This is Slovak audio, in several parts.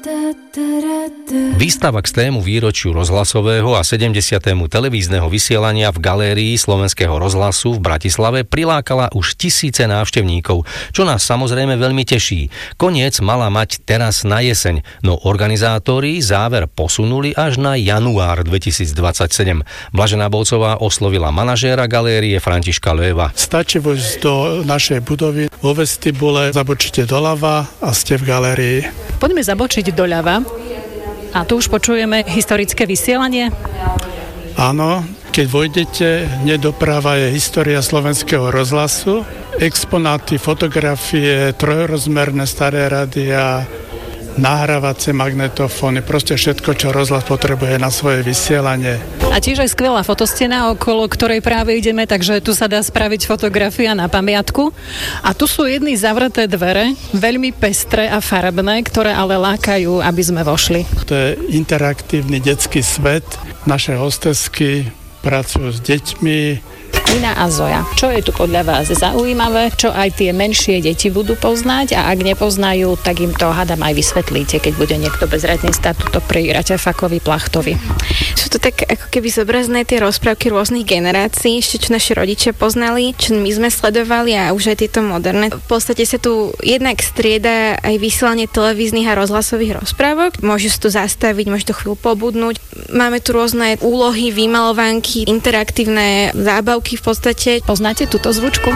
Výstava k 100. výročiu rozhlasového a 70. televízneho vysielania v galérii Slovenského rozhlasu v Bratislave prilákala už tisíce návštevníkov, čo nás samozrejme veľmi teší. Koniec mala mať teraz na jeseň, no organizátori záver posunuli až na január 2027. Blažená Bolcová oslovila manažéra galérie Františka Löwa. Stačí vojsť do našej budovy, vo vestibule zabočíte doľava a ste v galérii. Poďme zabočiť doľava. A tu už počujeme historické vysielanie? Áno, keď vojdete, hneď doprava je história Slovenského rozhlasu, exponáty, fotografie, trojrozmerné staré rádia, nahrávacie magnetofóny, proste všetko, čo rozhlas potrebuje na svoje vysielanie. A tiež aj skvelá fotostena, okolo ktorej práve ideme, takže tu sa dá spraviť fotografia na pamiatku. A tu sú jedny zavreté dvere, veľmi pestré a farebné, ktoré ale lákajú, aby sme vošli. To je interaktívny detský svet. Naše hostesky pracujú s deťmi. Nina a Zoja, čo je tu podľa vás zaujímavé, čo aj tie menšie deti budú poznať a ak nepoznajú, tak im to hádam aj vysvetlíte, keď bude niekto bezradne stáť tuto pri Raťafakovi Plachtovi. Sú to tak ako keby zobrazné tie rozprávky rôznych generácií, ešte čo naši rodičia poznali, čo my sme sledovali a už aj tieto moderné. V podstate sa tu jednak strieda aj vysielanie televíznych a rozhlasových rozprávok. Môžu sa tu zastaviť, môžu to chvíľu pobudnúť. Máme tu rôzne úlohy, vymalovanky, interaktívne zábavky v podstate. Poznáte túto zvučku?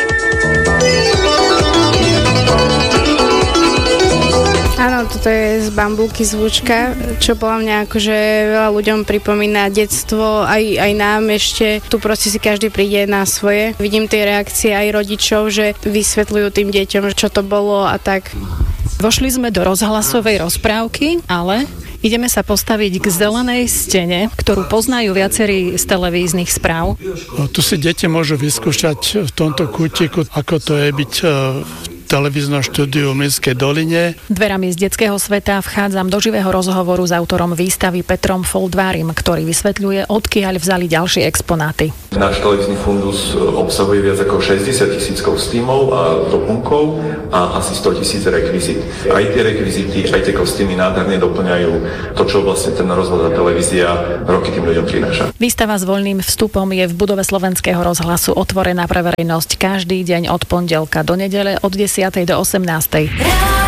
Áno, toto je z Bambulky zvučka, čo podľa mňa akože veľa ľuďom pripomína detstvo, aj nám ešte. Tu proste si každý príde na svoje. Vidím tie reakcie aj rodičov, že vysvetľujú tým deťom, čo to bolo a tak. Vošli sme do rozhlasovej rozprávky, ale ideme sa postaviť k zelenej stene, ktorú poznajú viacerí z televíznych správ. Tu si deti môžu vyskúšať v tomto kútiku, ako to je byť v televíznom štúdiu v Mlynskej doline. Dverami z detského sveta vchádzam do živého rozhovoru s autorom výstavy Petrom Foldvárim, ktorý vysvetľuje, odkiaľ vzali ďalšie exponáty. Náš televízny fundus obsahuje viac ako 60 000 kostýmov a doplnkov a asi 100 000 rekvizít. Aj tie rekvizity, aj tie kostýmy nádherne doplňajú to, čo vlastne ten rozhlas a televízia roky tým ľuďom prináša. Výstava s voľným vstupom je v budove Slovenského rozhlasu otvorená pre verejnosť každý deň od pondelka do nedele od 10. do 18.